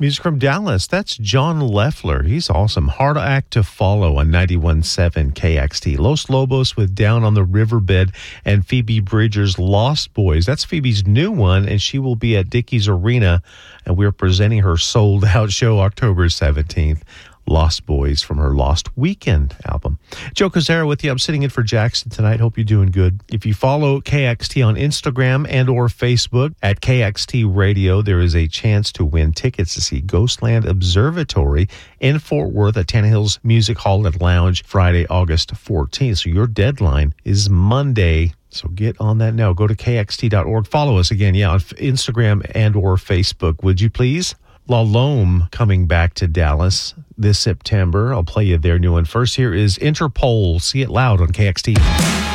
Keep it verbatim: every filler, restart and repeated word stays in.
Music from Dallas, that's John Leffler. He's awesome. Hard act to follow on ninety-one point seven K X T. Los Lobos with Down on the Riverbed and Phoebe Bridgers' Lost Boys. That's Phoebe's new one, and she will be at Dickies Arena, and we're presenting her sold-out show October seventeenth. Lost Boys from her Lost Weekend album. Joe Kozera with you. I'm sitting in for Jackson tonight. Hope you're doing good. If you follow K X T on Instagram and or Facebook at K X T Radio, there is a chance to win tickets to see Ghostland Observatory in Fort Worth at Tannehill's Music Hall and Lounge Friday, August fourteenth. So your deadline is Monday. So get on that now. Go to K X T dot org. Follow us again, yeah, on Instagram and or Facebook, would you please? La Lome coming back to Dallas this September. I'll play you their new one. First, here is Interpol. See It Loud on K X T.